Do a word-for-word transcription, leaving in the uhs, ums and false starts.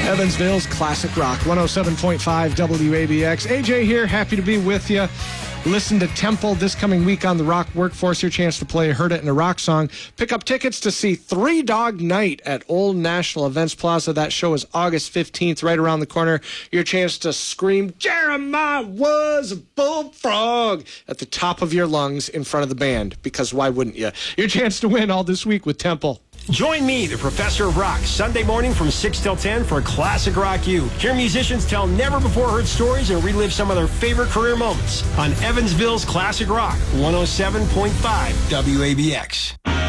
Evansville's Classic Rock, one oh seven point five W A B X. A J here, happy to be with you. Listen to Temple this coming week on the Rock Workforce. Your chance to play Heard It in a Rock Song. Pick up tickets to see Three Dog Night at Old National Events Plaza. That show is August fifteenth, right around the corner. Your chance to scream, Jeremiah was a bullfrog, at the top of your lungs in front of the band, because why wouldn't you? Your chance to win all this week with Temple. Join me, the Professor of Rock, Sunday morning from six till ten for Classic Rock U. Hear musicians tell never-before-heard stories and relive some of their favorite career moments on Evansville's Classic Rock, one oh seven point five W A B X.